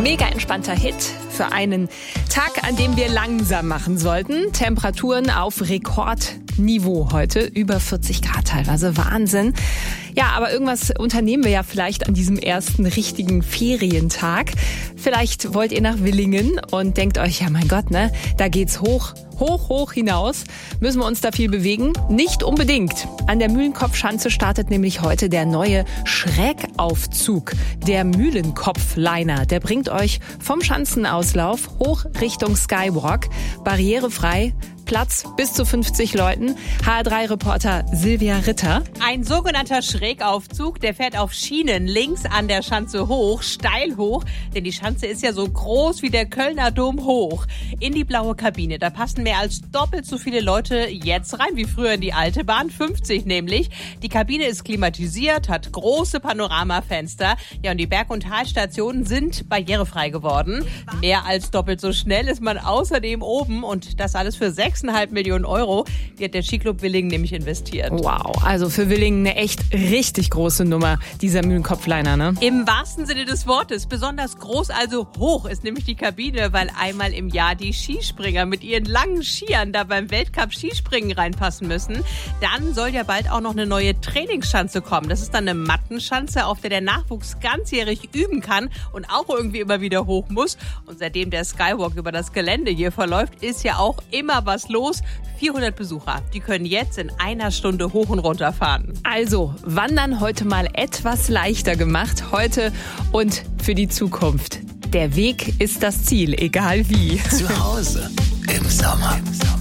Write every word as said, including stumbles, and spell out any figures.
Mega entspannter Hit für einen Tag, an dem wir langsam machen sollten. Temperaturen auf Rekordniveau heute, über vierzig Grad teilweise, Wahnsinn. Ja, aber irgendwas unternehmen wir ja vielleicht an diesem ersten richtigen Ferientag. Vielleicht wollt ihr nach Willingen und denkt euch, ja mein Gott, ne, da geht's hoch. Hoch, hoch hinaus. Müssen wir uns da viel bewegen? Nicht unbedingt. An der Mühlenkopfschanze startet nämlich heute der neue Schrägaufzug. Der Mühlenkopfliner. Der bringt euch vom Schanzenauslauf hoch Richtung Skywalk. Barrierefrei. Platz bis zu fünfzig Leuten. H R drei Reporter Silvia Ritter. Ein sogenannter Schrägaufzug, der fährt auf Schienen links an der Schanze hoch, steil hoch, denn die Schanze ist ja so groß wie der Kölner Dom hoch. In die blaue Kabine, da passen mehr als doppelt so viele Leute jetzt rein wie früher in die alte Bahn, fünfzig nämlich. Die Kabine ist klimatisiert, hat große Panoramafenster. Ja, und die Berg- und Talstationen sind barrierefrei geworden. Mehr als doppelt so schnell ist man außerdem oben und das alles für sechs Komma fünf Millionen Euro. Die hat der Skiclub Willingen nämlich investiert. Wow, also für Willingen eine echt richtig große Nummer, dieser Mühlenkopfliner, ne? Im wahrsten Sinne des Wortes. Besonders groß, also hoch ist nämlich die Kabine, weil einmal im Jahr die Skispringer mit ihren langen Skiern da beim Weltcup Skispringen reinpassen müssen. Dann soll ja bald auch noch eine neue Trainingsschanze kommen. Das ist dann eine Mattenschanze, auf der der Nachwuchs ganzjährig üben kann und auch irgendwie immer wieder hoch muss. Und seitdem der Skywalk über das Gelände hier verläuft, ist ja auch immer was los. vierhundert Besucher, die können jetzt in einer Stunde hoch und runter fahren. Also, Wandern heute mal etwas leichter gemacht. Heute und für die Zukunft. Der Weg ist das Ziel, egal wie. Zu Hause im Sommer.